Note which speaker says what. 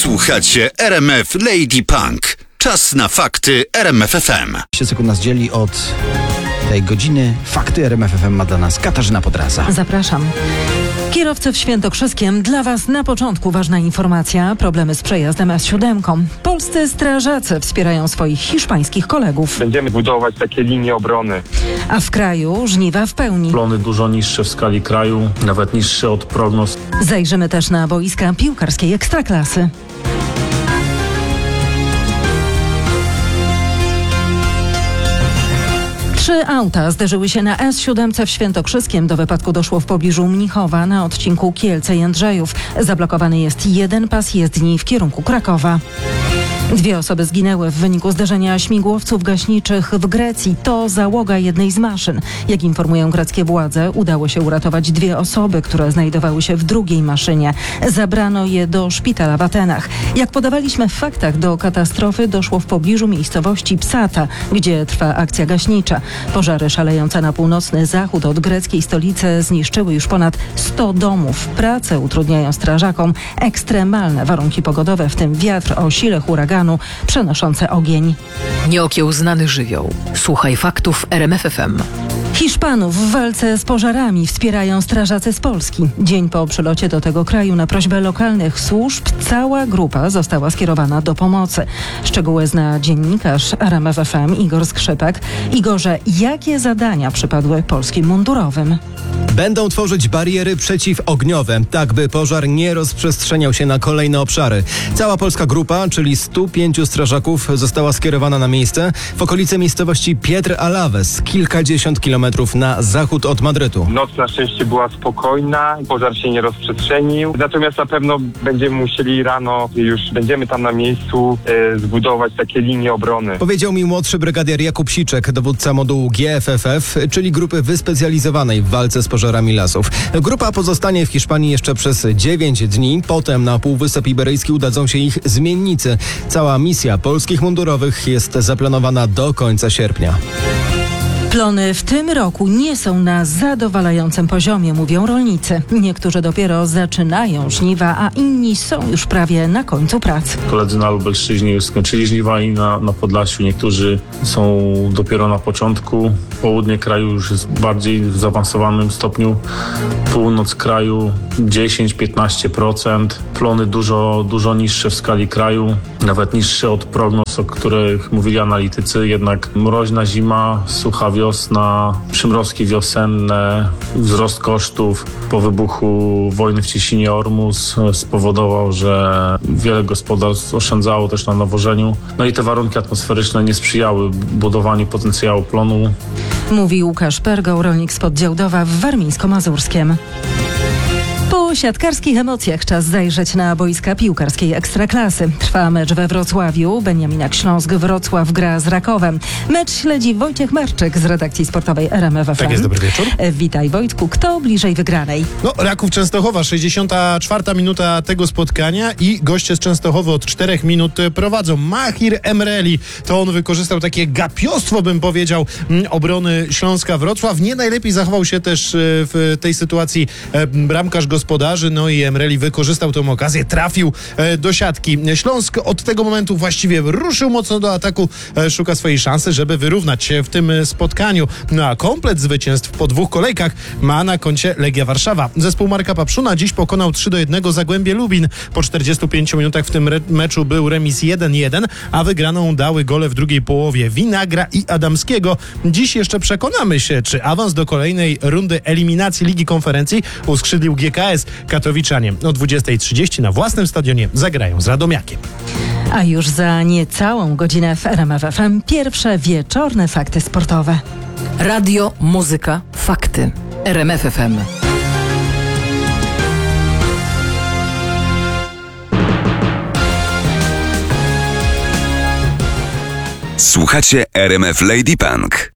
Speaker 1: Słuchacie RMF Lady Punk. Czas na fakty RMF FM.
Speaker 2: 10 sekund nas dzieli od tej godziny. Fakty RMF FM ma dla nas Katarzyna Podraza.
Speaker 3: Zapraszam. Kierowcy w Świętokrzyskiem, dla Was na początku ważna informacja. Problemy z przejazdem S7. Polscy strażacy wspierają swoich hiszpańskich kolegów.
Speaker 4: Będziemy budować takie linie obrony.
Speaker 3: A w kraju żniwa w pełni.
Speaker 5: Plony dużo niższe w skali kraju, nawet niższe od prognoz.
Speaker 3: Zajrzymy też na boiska piłkarskiej Ekstraklasy. Trzy auta zderzyły się na S7 w Świętokrzyskiem. Do wypadku doszło w pobliżu Mnichowa na odcinku Kielce-Jędrzejów. Zablokowany jest jeden pas jezdni w kierunku Krakowa. 2 osoby zginęły w wyniku zderzenia śmigłowców gaśniczych w Grecji. To załoga jednej z maszyn. Jak informują greckie władze, udało się uratować 2 osoby, które znajdowały się w drugiej maszynie. Zabrano je do szpitala w Atenach. Jak podawaliśmy w faktach, do katastrofy doszło w pobliżu miejscowości Psata, gdzie trwa akcja gaśnicza. Pożary szalejące na północny zachód od greckiej stolicy zniszczyły już ponad 100 domów. Pracę utrudniają strażakom ekstremalne warunki pogodowe, w tym wiatr o sile huraganu przenoszące ogień.
Speaker 6: Nieokiełznany żywioł. Słuchaj faktów RMF FM.
Speaker 3: Hiszpanów w walce z pożarami wspierają strażacy z Polski. Dzień po przylocie do tego kraju na prośbę lokalnych służb cała grupa została skierowana do pomocy. Szczegóły zna dziennikarz RMF FM Igor Skrzypek. Igorze, jakie zadania przypadły polskim mundurowym?
Speaker 7: Będą tworzyć bariery przeciwogniowe, tak by pożar nie rozprzestrzeniał się na kolejne obszary. Cała polska grupa, czyli 105 strażaków, została skierowana na miejsce w okolice miejscowości Piedr Alaves, kilkadziesiąt kilometrów na zachód od Madrytu.
Speaker 4: Noc na szczęście była spokojna, pożar się nie rozprzestrzenił, natomiast na pewno będziemy musieli rano, już będziemy tam na miejscu zbudować takie linie obrony.
Speaker 7: Powiedział mi młodszy brygadier Jakub Siczek, dowódca modułu GFFF, czyli grupy wyspecjalizowanej w walce z pożarami lasów. Grupa pozostanie w Hiszpanii jeszcze przez 9 dni. Potem na Półwysep Iberyjski udadzą się ich zmiennicy. Cała misja polskich mundurowych jest zaplanowana do końca sierpnia.
Speaker 3: Plony w tym roku nie są na zadowalającym poziomie, mówią rolnicy. Niektórzy dopiero zaczynają żniwa, a inni są już prawie na końcu prac.
Speaker 5: Koledzy na Lubelszczyźnie już skończyli żniwa i na Podlasiu. Niektórzy są dopiero na początku. Południe kraju już jest bardziej w zaawansowanym stopniu. Północ kraju 10-15%. Plony dużo niższe w skali kraju, nawet niższe od prognoz, o których mówili analitycy. Jednak mroźna zima, sucha wiosna, przymrozki wiosenne, wzrost kosztów po wybuchu wojny w Ciesinie Ormus spowodował, że wiele gospodarstw oszczędzało też na nawożeniu. No i te warunki atmosferyczne nie sprzyjały budowaniu potencjału plonu.
Speaker 3: Mówi Łukasz Pergoł, rolnik z Poddziałdowa w Warmińsko-Mazurskiem. Po siatkarskich emocjach czas zajrzeć na boiska piłkarskiej Ekstraklasy. Trwa mecz we Wrocławiu. Beniaminak Śląsk Wrocław gra z Rakowem. Mecz śledzi Wojciech Marczyk z redakcji sportowej RMF FM.
Speaker 8: Tak jest, dobry wieczór.
Speaker 3: Witaj Wojtku. Kto bliżej wygranej?
Speaker 8: Raków Częstochowa, 64 minuta tego spotkania i goście z Częstochowy od 4 minut prowadzą. Mahir Emreli, to on wykorzystał takie gapiostwo, bym powiedział, obrony Śląska Wrocław. Nie najlepiej zachował się też w tej sytuacji bramkarz gospodarzy, no i Emreli wykorzystał tę okazję, trafił do siatki. Śląsk od tego momentu właściwie ruszył mocno do ataku, szuka swojej szansy, żeby wyrównać się w tym spotkaniu. No a komplet zwycięstw po 2 kolejkach ma na koncie Legia Warszawa. Zespół Marka Papszuna dziś pokonał 3-1 Zagłębie Lubin. Po 45 minutach w tym meczu był remis 1-1, a wygraną dały gole w drugiej połowie Winagra i Adamskiego. Dziś jeszcze przekonamy się, czy awans do kolejnej rundy eliminacji Ligi Konferencji uskrzydlił GKS. Katowiczanie o 20:30 na własnym stadionie zagrają z Radomiakiem.
Speaker 3: A już za niecałą godzinę w RMF FM pierwsze wieczorne fakty sportowe.
Speaker 6: Radio, muzyka, fakty. RMF FM.
Speaker 1: Słuchacie RMF Lady Punk.